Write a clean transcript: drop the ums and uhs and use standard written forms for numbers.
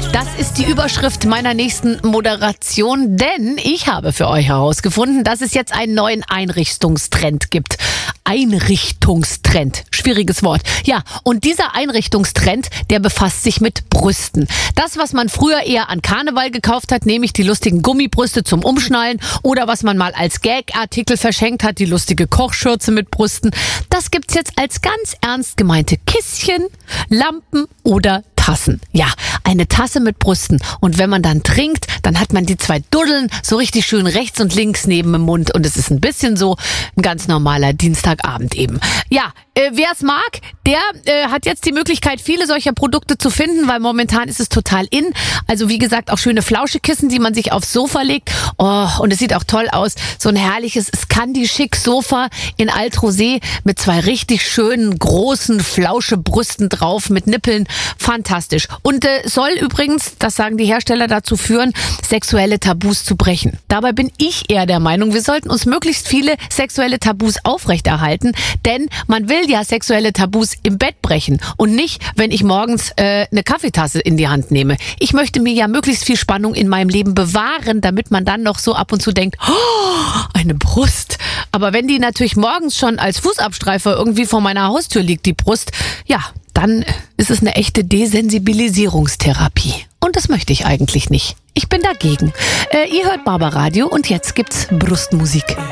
Das ist die Überschrift meiner nächsten Moderation, denn ich habe für euch herausgefunden, dass es jetzt einen neuen Einrichtungstrend gibt. Einrichtungstrend, schwieriges Wort. Ja, und dieser Einrichtungstrend, der befasst sich mit Brüsten. Das, was man früher eher an Karneval gekauft hat, nämlich die lustigen Gummibrüste zum Umschnallen oder was man mal als Gag-Artikel verschenkt hat, die lustige Kochschürze mit Brüsten, das gibt's jetzt als ganz ernst gemeinte Kisschen, Lampen oder Tassen. Ja, eine Tasse mit Brüsten. Und wenn man dann trinkt, dann hat man die zwei Duddeln so richtig schön rechts und links neben dem Mund. Und es ist ein bisschen so ein ganz normaler Dienstagabend eben. Ja, wer es mag, der hat jetzt die Möglichkeit, viele solcher Produkte zu finden, weil momentan ist es total in. Also wie gesagt, auch schöne Flauschekissen, die man sich aufs Sofa legt. Oh, und es sieht auch toll aus. So ein herrliches Scandi-Chic-Sofa in Alt-Rosé mit zwei richtig schönen, großen Flauschebrüsten drauf mit Nippeln. Fantastisch. Und soll übrigens, das sagen die Hersteller, dazu führen, sexuelle Tabus zu brechen. Dabei bin ich eher der Meinung, wir sollten uns möglichst viele sexuelle Tabus aufrechterhalten, denn man will ja sexuelle Tabus im Bett brechen und nicht, wenn ich morgens eine Kaffeetasse in die Hand nehme. Ich möchte mir ja möglichst viel Spannung in meinem Leben bewahren, damit man dann noch so ab und zu denkt, oh, eine Brust. Aber wenn die natürlich morgens schon als Fußabstreifer irgendwie vor meiner Haustür liegt, die Brust, ja, dann ist es eine echte Desensibilisierungstherapie. Und das möchte ich eigentlich nicht. Ich bin dagegen. Ihr hört Barbaradio und jetzt gibt's Brustmusik.